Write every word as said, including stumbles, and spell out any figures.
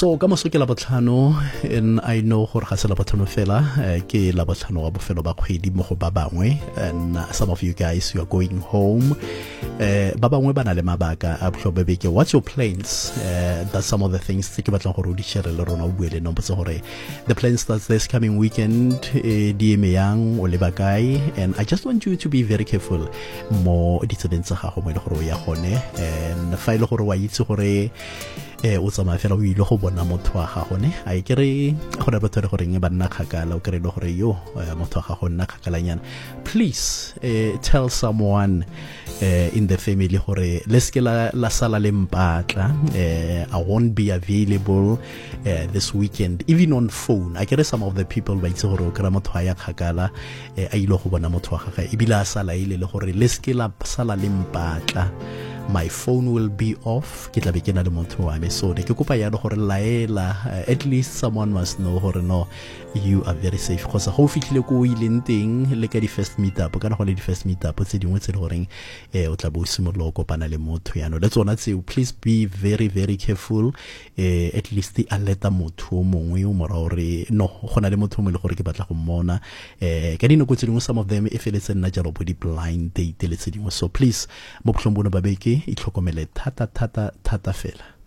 So ka moso ke la botlhano, and I know gore ga se la botlhano fela ke la botlhano wa bofelo ba kgwedi mo go ba bangwe, and some of you guys, you are going home. Uh, ba bangwe ba na le mabaka a botlhokwa beke. What's your plans? Uh, that's some of the things tse ke batlang gore o di share le rona o bue le nna botse gore the plan starts this coming weekend. uh, di eme yang o leba kae, and I just want you to be very careful mo ditsebeng tsa gago mo ile gore o ya gone, and fa ile gore wa itse gore eh o tsamaya fela o ile go bona motho wa gago ne a e kere gore batho re gore ba nna khakala o kere le gore yo motho wa gago nna khakalanyana. Please uh, tell someone uh, in the family gore let's get la, la sala le mpatla. uh, I won't be available uh, this weekend even on phone. I kere some of the people ba itse gore o kera motho ya khakala uh, a ile go bona motho wa gaga e bila sala ile le gore let's get la sala le mpatla. My phone will be off ke tla be ke na le motho wa me, so ne ke kopa ya gore laela, uh, at least someone must know gore no, you are very safe because go fitlhile ko ile nteng le ka di first meet up kana go le di first meet up tse dingwe tse le goreng eh o tla bo simolola go kopana le motho ya no le tsona tse. Please be very very careful, eh at least alert motho mongwe o mora gore no gona le motho mo le gore ke batla go mmona eh ka dino go tse dingwe, some of them e feletse nna jalo bo di blind date le tse dingwe. So please mo phlombono ba beke itlhokomele thata thata thata fela.